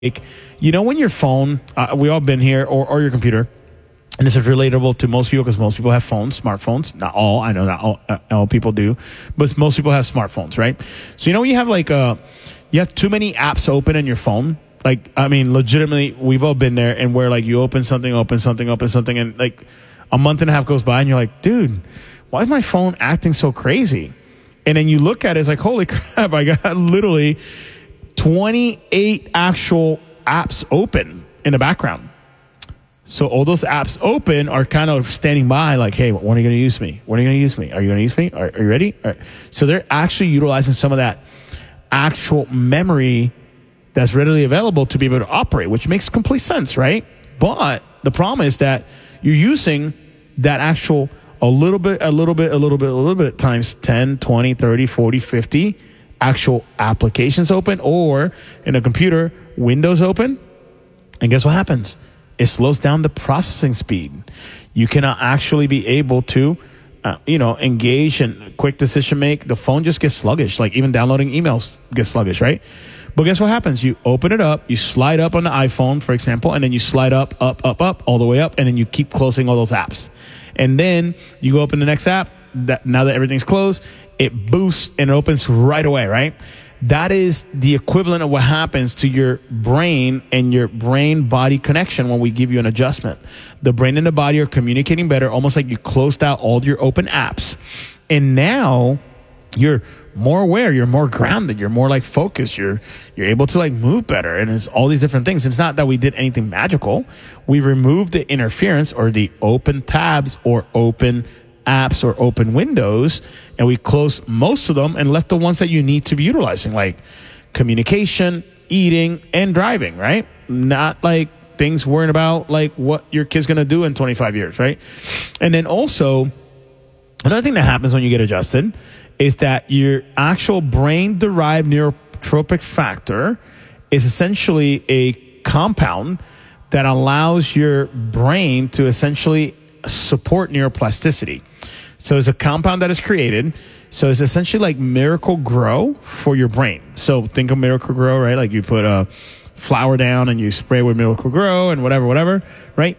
when your phone, we all been here, or your computer, and this is relatable to most people because most people have phones, smartphones. Not all, I know not all people do, but most people have smartphones, right? So when you have you have too many apps open in your phone. Legitimately, we've all been there, and where you open something, and a month and a half goes by, and you're like, dude, why is my phone acting so crazy? And then you look at it, it's like, holy crap, I got literally 28 actual apps open in the background. So all those apps open are kind of standing by like, hey, when are you going to use me? When are you going to use me? Are you going to use me? Are you ready? All right. So they're actually utilizing some of that actual memory that's readily available to be able to operate, which makes complete sense, right? But the problem is that you're using that actual a little bit times 10, 20, 30, 40, 50 actual applications open, or in a computer, Windows open. And guess what happens? It slows down the processing speed. You cannot actually be able to, engage in quick decision make. The phone just gets sluggish. Like even downloading emails gets sluggish, right? But guess what happens? You open it up, you slide up on the iPhone, for example, and then you slide up, all the way up, and then you keep closing all those apps. And then you go open the next app. Now that everything's closed, it boosts and it opens right away, right? That is the equivalent of what happens to your brain and your brain-body connection when we give you an adjustment. The brain and the body are communicating better, almost like you closed out all your open apps. And now you're more aware, you're more grounded, you're more focused, you're able to move better. And it's all these different things. It's not that we did anything magical. We removed the interference or the open tabs or open apps or open windows, and we closed most of them and left the ones that you need to be utilizing, like communication, eating, and driving, right? Not things worrying about what your kid's going to do in 25 years, right? And then also, another thing that happens when you get adjusted is that your actual brain-derived neurotrophic factor is essentially a compound that allows your brain to essentially support neuroplasticity. So it's a compound that is created. So it's essentially like Miracle-Gro for your brain. So think of Miracle-Gro, right? Like you put a flour down and you spray with Miracle-Gro and whatever, right?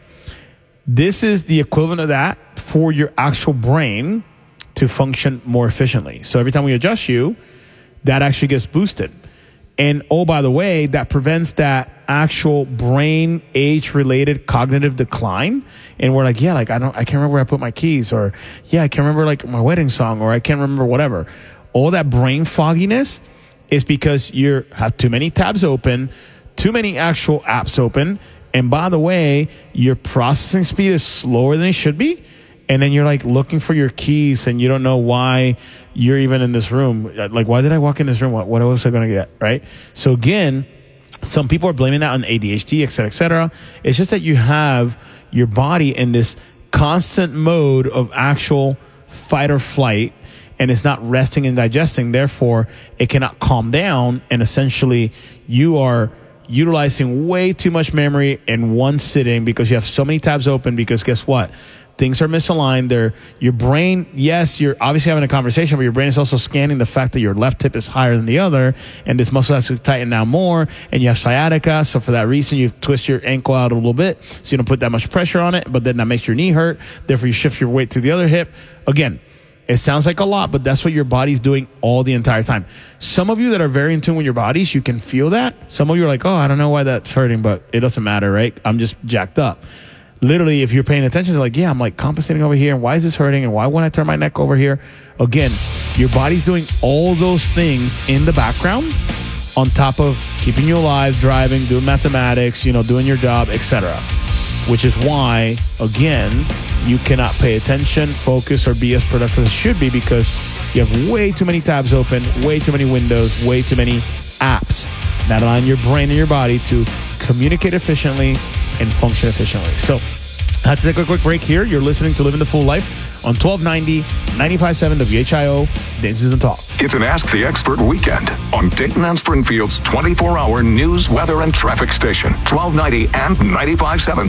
This is the equivalent of that for your actual brain to function more efficiently. So every time we adjust you, that actually gets boosted. And oh, by the way, that prevents that actual brain age-related cognitive decline. And we're like, I can't remember where I put my keys, or I can't remember my wedding song, or I can't remember whatever. All that brain fogginess is because you have too many tabs open, too many actual apps open. And by the way, your processing speed is slower than it should be. And then you're looking for your keys and you don't know why you're even in this room. Why did I walk in this room? What was I going to get? Right? So again, some people are blaming that on ADHD, et cetera, et cetera. It's just that you have your body in this constant mode of actual fight or flight, and it's not resting and digesting. Therefore, it cannot calm down. And essentially you are utilizing way too much memory in one sitting because you have so many tabs open, because guess what? Things are misaligned. Your brain, yes, you're obviously having a conversation, but your brain is also scanning the fact that your left hip is higher than the other, and this muscle has to tighten down more, and you have sciatica. So for that reason, you twist your ankle out a little bit so you don't put that much pressure on it, but then that makes your knee hurt. Therefore, you shift your weight to the other hip. Again, it sounds like a lot, but that's what your body's doing all the entire time. Some of you that are very in tune with your bodies, you can feel that. Some of you are like, oh, I don't know why that's hurting, but it doesn't matter, right? I'm just jacked up. Literally, if you're paying attention, they're I'm compensating over here, and why is this hurting, and why won't I turn my neck over here? Again, your body's doing all those things in the background on top of keeping you alive, driving, doing mathematics, doing your job, etc. Which is why, again, you cannot pay attention, focus, or be as productive as you should be, because you have way too many tabs open, way too many windows, way too many apps that allow your brain and your body to communicate efficiently and function efficiently. So I have to take a quick break here. You're listening to Living the Full Life on 1290, 95.7 WHIO, Dayton Talk. It's an Ask the Expert weekend on Dayton and Springfield's 24-hour news, weather, and traffic station, 1290 and 95.7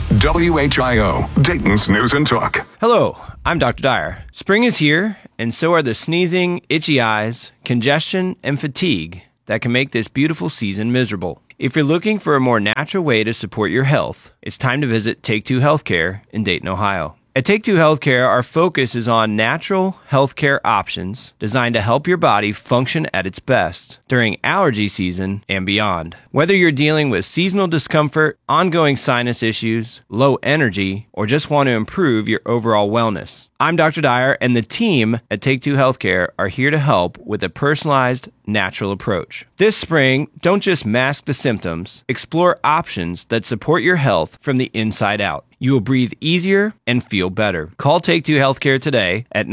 WHIO, Dayton's News and Talk. Hello, I'm Dr. Dyer. Spring is here, and so are the sneezing, itchy eyes, congestion, and fatigue that can make this beautiful season miserable. If you're looking for a more natural way to support your health, it's time to visit Take Two Healthcare in Dayton, Ohio. At Take Two Healthcare, our focus is on natural healthcare options designed to help your body function at its best during allergy season and beyond. Whether you're dealing with seasonal discomfort, ongoing sinus issues, low energy, or just want to improve your overall wellness, I'm Dr. Dyer, and the team at Take Two Healthcare are here to help with a personalized, natural approach. This spring, don't just mask the symptoms, explore options that support your health from the inside out. You will breathe easier and feel better. Call Take Two Healthcare today at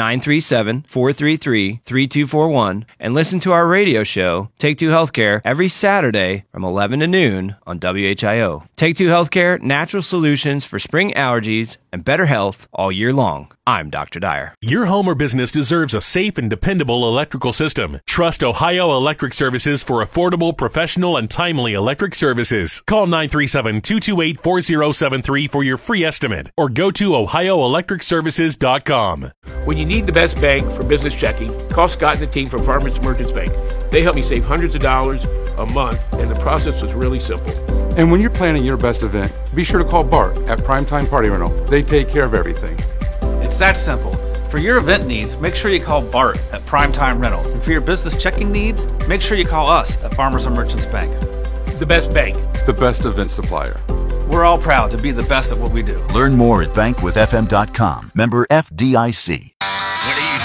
937-433-3241 and listen to our radio show, Take Two Healthcare, every Saturday from 11 to noon on WHIO. Take Two Healthcare, natural solutions for spring allergies and better health all year long. I'm Dr. Dyer. Your home or business deserves a safe and dependable electrical system. Trust Ohio Electric Services for affordable, professional, and timely electric services. Call 937-228-4073 for your free estimate or go to ohioelectricservices.com. When you need the best bank for business checking, call Scott and the team from Farmers Merchants Bank. They help me save hundreds of dollars a month, and the process was really simple. And when you're planning your best event, be sure to call Bart at Primetime Party Rental. They take care of everything. It's that simple. For your event needs, make sure you call Bart at Primetime Rental. And for your business checking needs, make sure you call us at Farmers and Merchants Bank. The best bank. The best event supplier. We're all proud to be the best at what we do. Learn more at bankwithfm.com. Member FDIC.